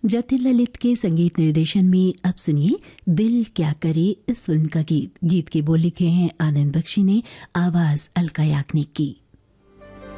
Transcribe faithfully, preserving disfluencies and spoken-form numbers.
जतिन ललित के संगीत निर्देशन में अब सुनिए दिल क्या करे इस फिल्म का गीत। गीत के बोल लिखे हैं आनंद बख्शी ने, आवाज अलका याग्निक की।